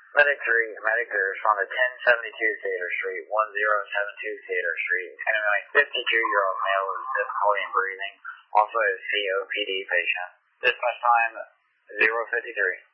Medic 3, Medic 3, respond to 1072 Theater Street, 1072 Theater Street. Anyway, 52-year-old male with difficulty in breathing, also a COPD patient. Dispatch time 053.